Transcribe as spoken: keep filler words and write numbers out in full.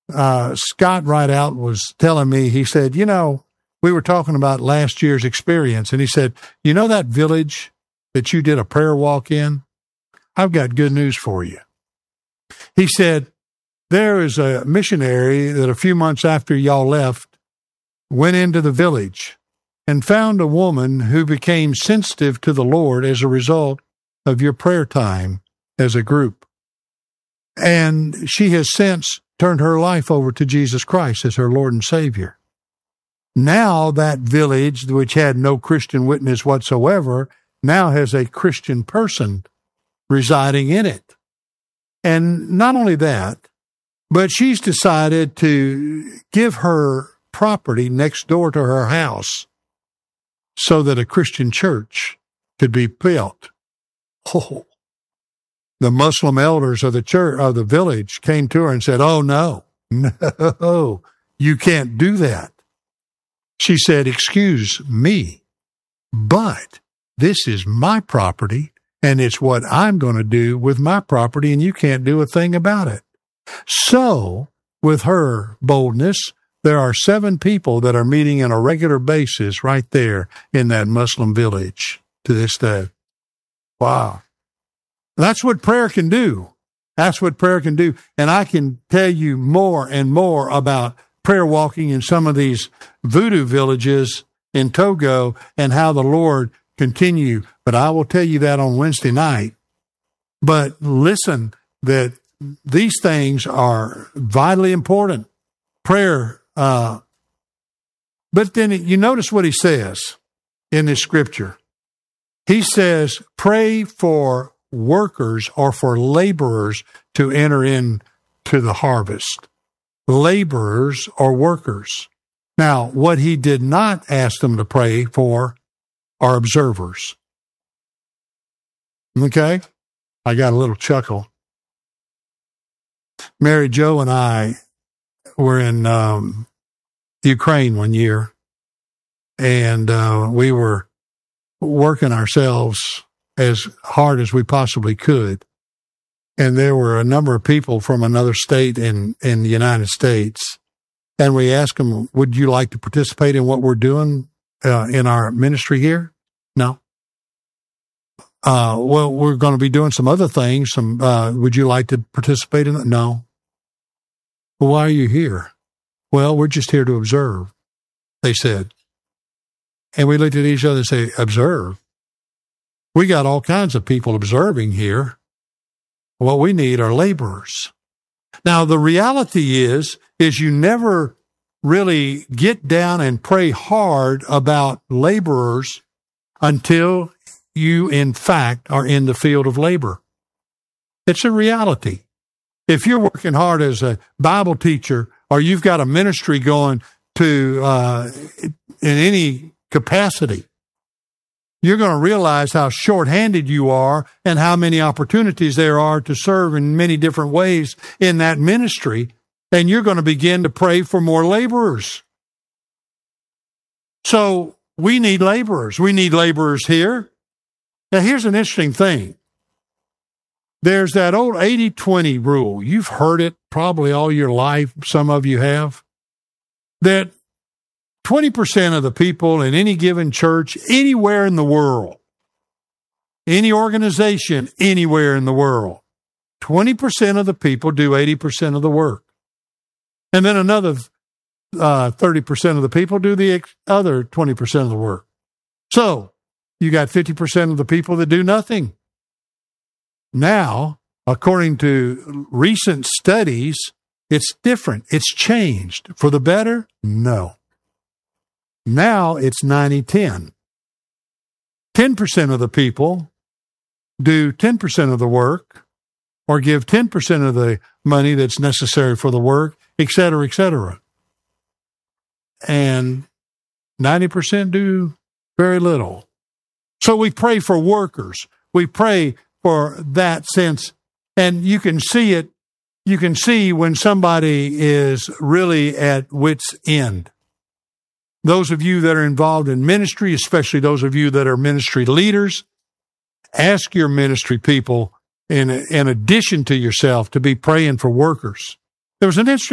uh, Scott Rideout was telling me, he said, you know, we were talking about last year's experience, and he said, you know that village that you did a prayer walk in? I've got good news for you. He said, there is a missionary that a few months after y'all left went into the village and found a woman who became sensitive to the Lord as a result of your prayer time as a group. And she has since turned her life over to Jesus Christ as her Lord and Savior. Now that village, which had no Christian witness whatsoever, now has a Christian person residing in it. And not only that, but she's decided to give her property next door to her house so that a Christian church could be built. Oh, the Muslim elders of the church, of the village came to her and said, oh, no, no, you can't do that. She said, excuse me, but this is my property, and it's what I'm going to do with my property, and you can't do a thing about it. So, with her boldness, there are seven people that are meeting on a regular basis right there in that Muslim village to this day. Wow. That's what prayer can do. That's what prayer can do. And I can tell you more and more about prayer walking in some of these voodoo villages in Togo and how the Lord continue. But I will tell you that on Wednesday night. But listen, that these things are vitally important. Prayer. Uh, but then you notice what he says in this scripture. He says, pray for workers or for laborers to enter into the harvest. Laborers or workers. Now, what he did not ask them to pray for are observers. Okay? I got a little chuckle. Mary Jo and I were in um, Ukraine one year, and uh, we were working ourselves as hard as we possibly could. And there were a number of people from another state in, in the United States. And we asked them, would you like to participate in what we're doing uh, in our ministry here? No. Uh, well, we're going to be doing some other things. Some, uh, would you like to participate in it? No. Well, why are you here? Well, we're just here to observe, they said. And we looked at each other and said, observe? We got all kinds of people observing here. What we need are laborers. Now, the reality is, is you never really get down and pray hard about laborers until you, in fact, are in the field of labor. It's a reality. If you're working hard as a Bible teacher, or you've got a ministry going to uh, in any capacity, you're going to realize how short-handed you are and how many opportunities there are to serve in many different ways in that ministry, and you're going to begin to pray for more laborers. So we need laborers. We need laborers here. Now, here's an interesting thing. There's that old eighty twenty rule. You've heard it probably all your life. Some of you have. That twenty percent of the people in any given church, anywhere in the world, any organization, anywhere in the world, twenty percent of the people do eighty percent of the work. And then another uh, thirty percent of the people do the ex- other twenty percent of the work. So you got fifty percent of the people that do nothing. Now, according to recent studies, it's different. It's changed. For the better? No. Now it's ninety ten. ten percent of the people do ten percent of the work or give ten percent of the money that's necessary for the work, et cetera, et cetera. And ninety percent do very little. So we pray for workers. We pray for that sense. And you can see it. You can see when somebody is really at wit's end. Those of you that are involved in ministry, especially those of you that are ministry leaders, ask your ministry people, in, in addition to yourself, to be praying for workers. There was an interesting